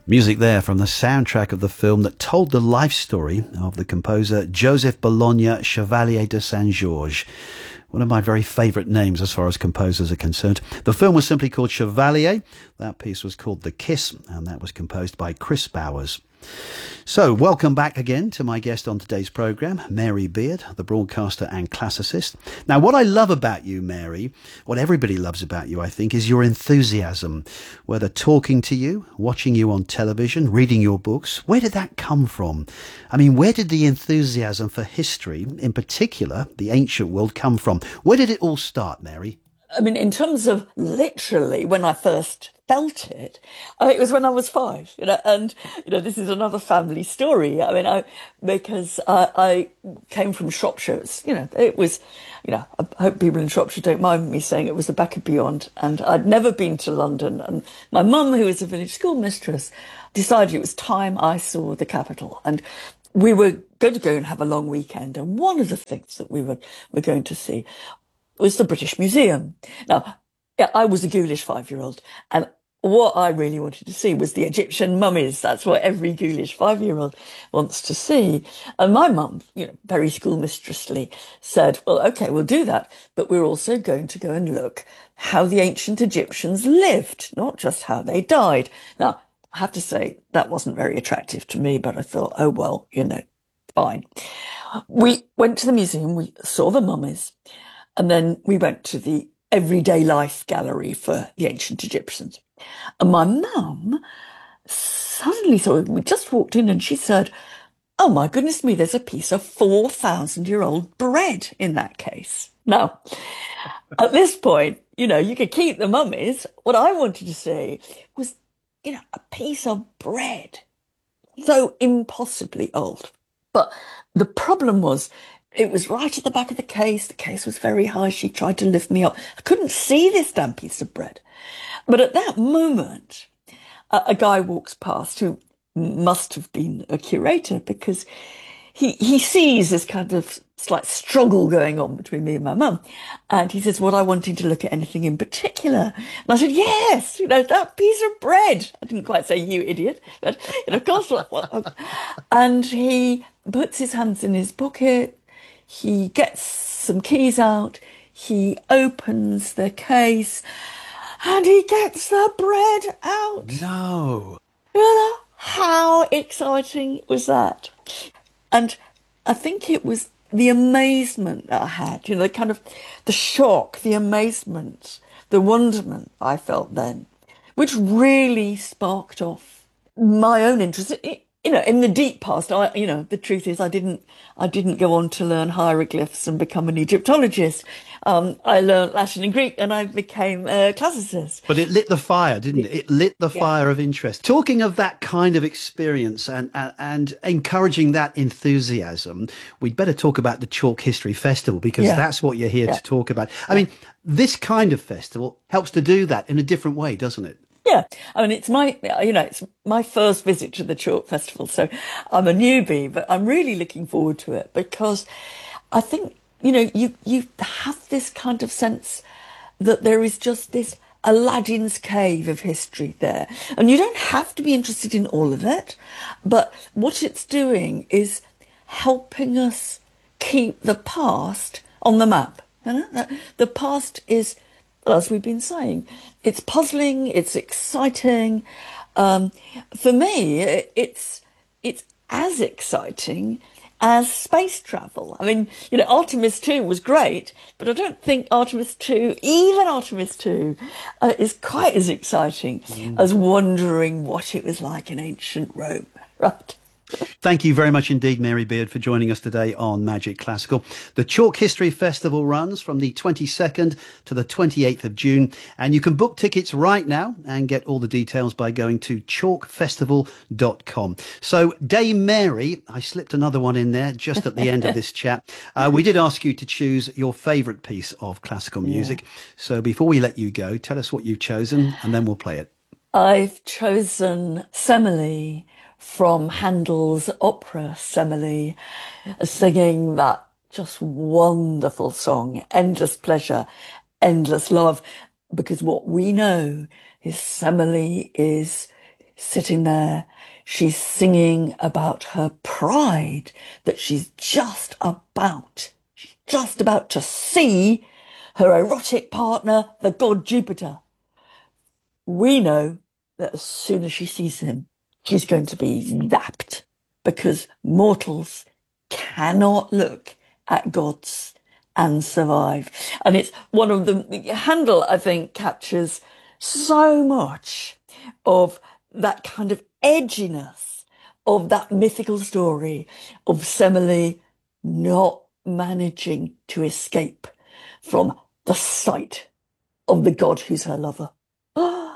Music there from the soundtrack of the film that told the life story of the composer Joseph Bologna Chevalier de Saint-Georges. One of my very favourite names as far as composers are concerned. The film was simply called Chevalier. That piece was called The Kiss, and that was composed by Chris Bowers. So, welcome back again to my guest on today's programme, Mary Beard, the broadcaster and classicist. Now, what I love about you, Mary, what everybody loves about you, I think, is your enthusiasm. Whether talking to you, watching you on television, reading your books, where did that come from? I mean, where did the enthusiasm for history, in particular, the ancient world, come from? Where did it all start, Mary? I mean, in terms of literally when I first felt it, it was when I was 5, and, this is another family story. I mean, because I came from Shropshire, it was, I hope people in Shropshire don't mind me saying it was the back of beyond, and I'd never been to London, and my mum, who was a village schoolmistress, decided it was time I saw the capital, and we were going to go and have a long weekend, and one of the things that we were going to see was the British Museum. Now, I was a ghoulish 5-year-old, and what I really wanted to see was the Egyptian mummies. That's what every ghoulish 5-year-old wants to see. And my mum, very schoolmistressly, said, well, OK, we'll do that, but we're also going to go and look how the ancient Egyptians lived, not just how they died. Now, I have to say, that wasn't very attractive to me, but I thought, oh, well, fine. We went to the museum, we saw the mummies, and then we went to the Everyday Life Gallery for the ancient Egyptians. And my mum suddenly we just walked in and she said, oh my goodness me, there's a piece of 4,000-year-old bread in that case. Now, at this point, you could keep the mummies. What I wanted to see was, a piece of bread so impossibly old. But the problem was, it was right at the back of the case. The case was very high. She tried to lift me up. I couldn't see this damn piece of bread. But at that moment, a guy walks past who must have been a curator, because he sees this kind of slight struggle going on between me and my mum. And he says, well, I wanted to look at anything in particular. And I said, yes, that piece of bread. I didn't quite say you idiot, but of course. And he puts his hands in his pocket. He gets some keys out. He opens the case and he gets the bread out. No. How exciting was that? And I think it was the amazement that I had, the kind of the shock, the amazement, the wonderment I felt then, which really sparked off my own interest. In the deep past, the truth is I didn't go on to learn hieroglyphs and become an Egyptologist. I learned Latin and Greek and I became a classicist. But it lit the fire, didn't it? It lit the fire of interest. Talking of that kind of experience and encouraging that enthusiasm, we'd better talk about the Chalk History Festival, because that's what you're here to talk about. I mean, this kind of festival helps to do that in a different way, doesn't it? Yeah, I mean, it's my first visit to the Chalk Festival, so I'm a newbie, but I'm really looking forward to it, because I think, you have this kind of sense that there is just this Aladdin's cave of history there. And you don't have to be interested in all of it, but what it's doing is helping us keep the past on the map. The past is, as we've been saying, it's puzzling, it's exciting. For me, it's as exciting as space travel. I mean, Artemis 2 was great, but I don't think even Artemis 2, is quite as exciting as wondering what it was like in ancient Rome, right? Thank you very much indeed, Mary Beard, for joining us today on Magic Classical. The Chalk History Festival runs from the 22nd to the 28th of June, and you can book tickets right now and get all the details by going to chalkfestival.com. So, Dame Mary, I slipped another one in there just at the end of this chat. We did ask you to choose your favourite piece of classical music. So before we let you go, tell us what you've chosen and then we'll play it. I've chosen Semele from Handel's opera Semele, singing that just wonderful song, Endless Pleasure, Endless Love, because what we know is Semele is sitting there. She's singing about her pride that she's just about to see her erotic partner, the god Jupiter. We know that as soon as she sees him, she's going to be zapped because mortals cannot look at gods and survive. And it's one of the Handel, I think, captures so much of that kind of edginess of that mythical story of Semele not managing to escape from the sight of the god who's her lover.